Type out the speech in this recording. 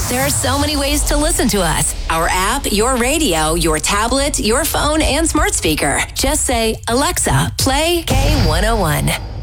There are so many ways to listen to us. Our app, your radio, your tablet, your phone, and smart speaker. Just say, Alexa, play K101.